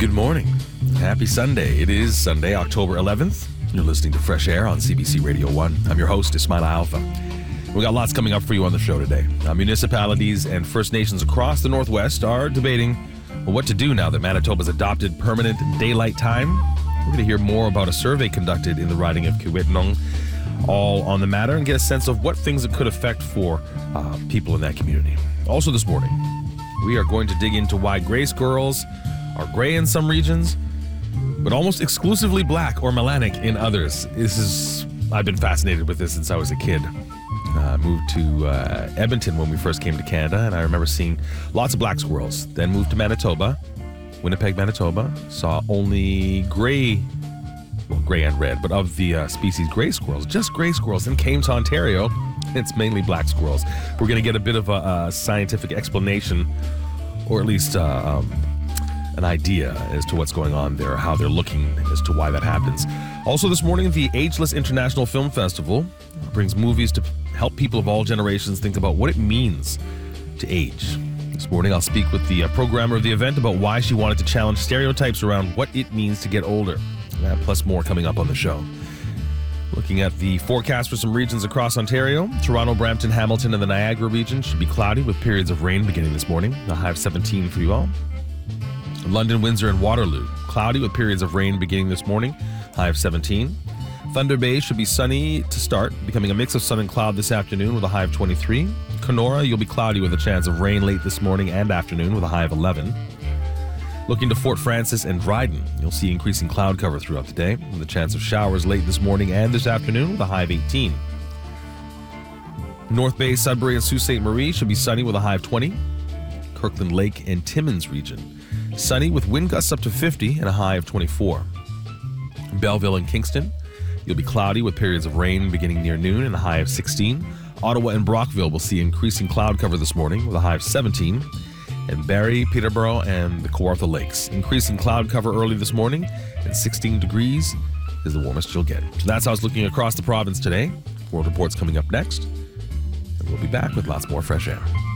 Good morning. Happy Sunday. It is Sunday, October 11th. You're listening to Fresh Air on CBC Radio 1. I'm your host, Ismail Alpha. We got lots coming up for you on the show today. Municipalities and First Nations across the Northwest are debating what to do now that Manitoba's adopted permanent daylight time. We're going to hear more about a survey conducted in the riding of Kiiwetinoong, all on the matter, and get a sense of what things it could affect for people in that community. Also this morning, we are going to dig into why gray squirrels are gray in some regions, but almost exclusively black or melanic in others. I've been fascinated with this since I was a kid. Moved to Edmonton when we first came to Canada, and I remember seeing lots of black squirrels. Then moved to Manitoba, Winnipeg, Manitoba, saw only gray and red, but of the species gray squirrels, just gray squirrels. Then came to Ontario, it's mainly black squirrels. We're going to get a bit of a scientific explanation, or at least an idea as to what's going on there, how they're looking as to why that happens. Also this morning, the Ageless International Film Festival brings movies to help people of all generations think about what it means to age. This morning, I'll speak with the programmer of the event about why she wanted to challenge stereotypes around what it means to get older. That plus more coming up on the show. Looking at the forecast for some regions across Ontario, Toronto, Brampton, Hamilton, and the Niagara region should be cloudy with periods of rain beginning this morning. A high of 17 for you all. London, Windsor, and Waterloo, cloudy with periods of rain beginning this morning, high of 17. Thunder Bay should be sunny to start, becoming a mix of sun and cloud this afternoon with a high of 23. Kenora, you'll be cloudy with a chance of rain late this morning and afternoon with a high of 11. Looking to Fort Frances and Dryden, you'll see increasing cloud cover throughout the day with a chance of showers late this morning and this afternoon with a high of 18. North Bay, Sudbury, and Sault Ste. Marie should be sunny with a high of 20. Kirkland Lake and Timmins region, sunny with wind gusts up to 50 and a high of 24. Belleville and Kingston, you'll be cloudy with periods of rain beginning near noon and a high of 16. Ottawa and Brockville will see increasing cloud cover this morning with a high of 17. And Barrie, Peterborough, and the Kawartha Lakes, increasing cloud cover early this morning, and 16 degrees is the warmest you'll get. So that's how it's looking across the province today. World Report's coming up next, and we'll be back with lots more Fresh Air.